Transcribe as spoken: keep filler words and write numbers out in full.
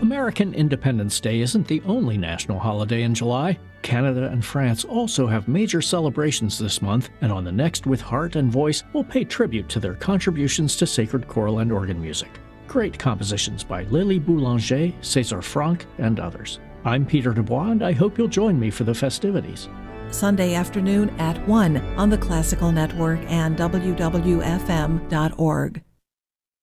American Independence Day isn't the only national holiday in July. Canada and France also have major celebrations this month, and on the next With Heart and Voice, we'll pay tribute to their contributions to sacred choral and organ music. Great compositions by Lily Boulanger, César Franck, and others. I'm Peter Dubois, and I hope you'll join me for the festivities. Sunday afternoon at one on the Classical Network and W W F M dot org.